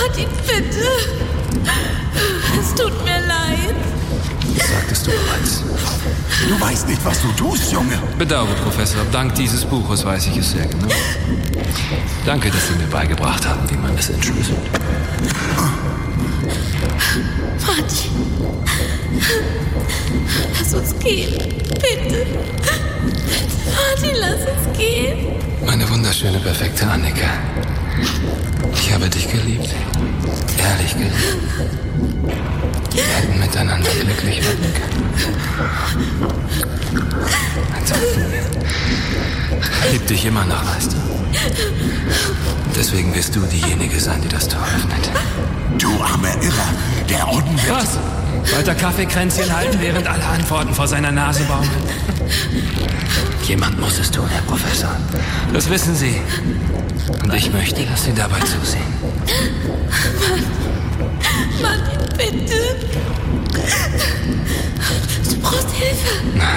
Martin, bitte. Es tut mir leid. Das sagtest du bereits. Du weißt nicht, was du tust, Junge. Bedauere, Professor. Dank dieses Buches weiß ich es sehr genau. Danke, dass Sie mir beigebracht haben, wie man es entschlüsselt. Martin, lass uns gehen. Bitte. Martin, lass uns gehen. Meine wunderschöne, perfekte Annika. Ich habe dich geliebt. Ehrlich geliebt. Wir hätten miteinander glücklich werden können. Ich liebe dich immer noch, weißt du. Deswegen wirst du diejenige sein, die das Tor öffnet. Du armer Irrer, der Orden wird... Was? Weiter Kaffeekränzchen halten, während alle Antworten vor seiner Nase baumeln? Jemand muss es tun, Herr Professor. Das wissen Sie. Und ich möchte, dass Sie dabei zusehen. Martin, bitte. Du brauchst Hilfe. Nein.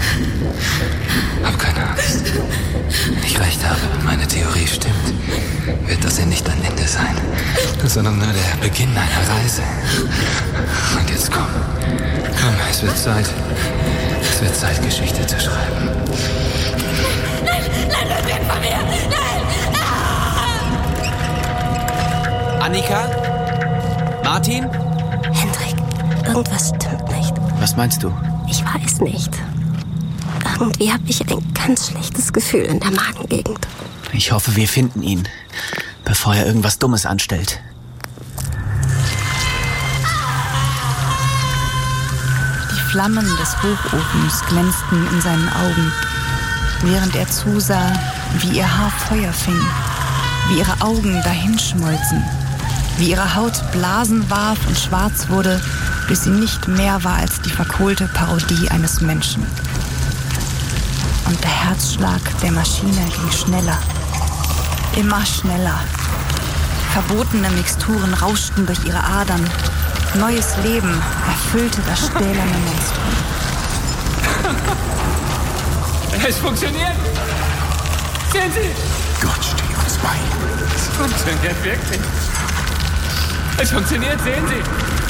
Hab keine Angst. Wenn ich recht habe, wenn meine Theorie stimmt, wird das ja nicht ein Ende sein, sondern nur der Beginn einer Reise. Und jetzt komm. Komm, es wird Zeit. Es wird Zeit, Geschichte zu schreiben. Nein, bleib weg von mir. Nein. Annika? Martin? Hendrik, irgendwas stimmt nicht. Was meinst du? Ich weiß nicht. Irgendwie habe ich ein ganz schlechtes Gefühl in der Magengegend. Ich hoffe, wir finden ihn, bevor er irgendwas Dummes anstellt. Die Flammen des Hochofens glänzten in seinen Augen, während er zusah, wie ihr Haar Feuer fing, wie ihre Augen dahinschmolzen, wie ihre Haut Blasen warf und schwarz wurde, bis sie nicht mehr war als die verkohlte Parodie eines Menschen. Und der Herzschlag der Maschine ging schneller, immer schneller. Verbotene Mixturen rauschten durch ihre Adern. Neues Leben erfüllte das stählerne Monstrum. Es funktioniert! Sehen Sie! Gott, steh uns bei. Es funktioniert wirklich. Es funktioniert, sehen Sie!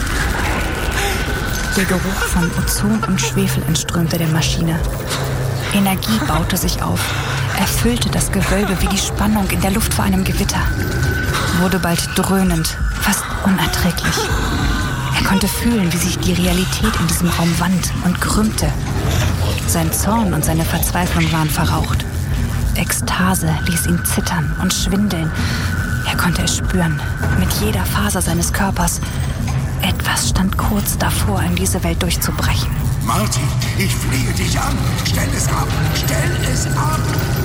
Der Geruch von Ozon und Schwefel entströmte der Maschine. Energie baute sich auf, erfüllte das Gewölbe wie die Spannung in der Luft vor einem Gewitter. Wurde bald dröhnend, fast unerträglich. Er konnte fühlen, wie sich die Realität in diesem Raum wand und krümmte. Sein Zorn und seine Verzweiflung waren verraucht. Ekstase ließ ihn zittern und schwindeln. Er konnte es spüren, mit jeder Faser seines Körpers. Etwas stand kurz davor, in diese Welt durchzubrechen. Martin, ich flehe dich an. Stell es ab. Stell es ab.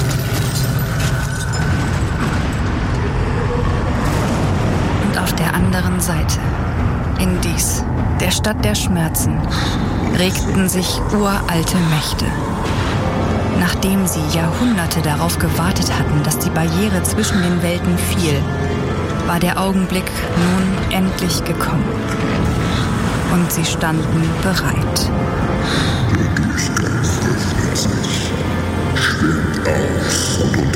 Und auf der anderen Seite, in Dis, der Stadt der Schmerzen, regten sich uralte Mächte. Nachdem sie Jahrhunderte darauf gewartet hatten, dass die Barriere zwischen den Welten fiel, war der Augenblick nun endlich gekommen. Und sie standen bereit. Der Durchgang des Herzens schwimmt auf und